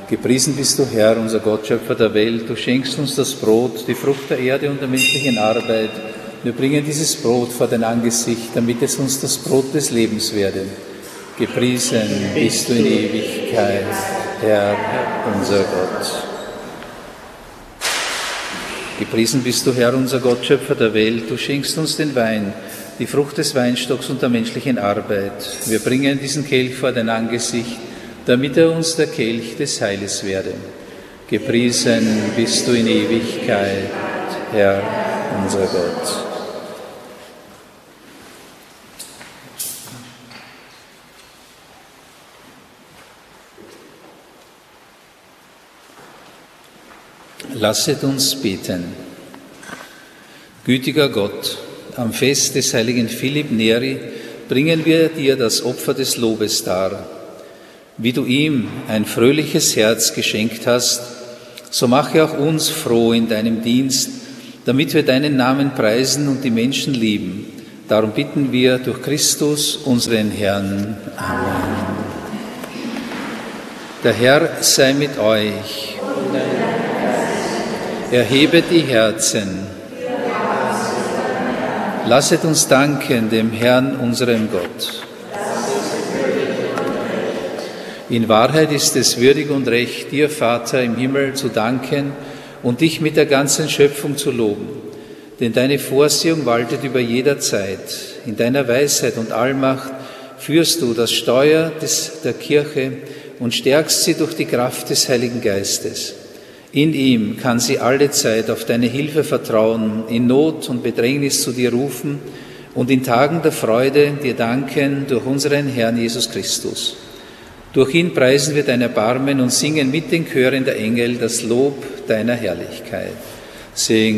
Gepriesen bist du, Herr, unser Gott, Schöpfer der Welt. Du schenkst uns das Brot, die Frucht der Erde und der menschlichen Arbeit. Wir bringen dieses Brot vor dein Angesicht, damit es uns das Brot des Lebens werde. Gepriesen bist du in Ewigkeit, Herr, unser Gott. Gepriesen bist du, Herr, unser Gott, Schöpfer der Welt. Du schenkst uns den Wein, die Frucht des Weinstocks und der menschlichen Arbeit. Wir bringen diesen Kelch vor dein Angesicht, damit er uns der Kelch des Heiles werde. Gepriesen bist du in Ewigkeit, Herr, unser Gott. Lasset uns beten. Gütiger Gott, am Fest des heiligen Philipp Neri bringen wir dir das Opfer des Lobes dar. Wie du ihm ein fröhliches Herz geschenkt hast, so mache auch uns froh in deinem Dienst, damit wir deinen Namen preisen und die Menschen lieben. Darum bitten wir durch Christus, unseren Herrn. Amen. Der Herr sei mit euch. Erhebet die Herzen. Lasset uns danken dem Herrn, unserem Gott. In Wahrheit ist es würdig und recht, dir, Vater im Himmel, zu danken und dich mit der ganzen Schöpfung zu loben. Denn deine Vorsehung waltet über jeder Zeit. In deiner Weisheit und Allmacht führst du das Steuer der Kirche und stärkst sie durch die Kraft des Heiligen Geistes. In ihm kann sie alle Zeit auf deine Hilfe vertrauen, in Not und Bedrängnis zu dir rufen und in Tagen der Freude dir danken durch unseren Herrn Jesus Christus. Durch ihn preisen wir dein Erbarmen und singen mit den Chören der Engel das Lob deiner Herrlichkeit. Sing